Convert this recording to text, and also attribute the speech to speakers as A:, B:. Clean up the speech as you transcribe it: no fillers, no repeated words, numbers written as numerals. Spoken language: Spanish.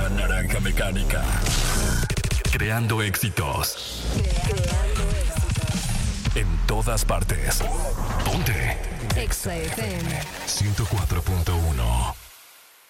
A: La Naranja Mecánica. Creando éxitos. En todas partes. Ponte.
B: Exa FM
A: 104.1.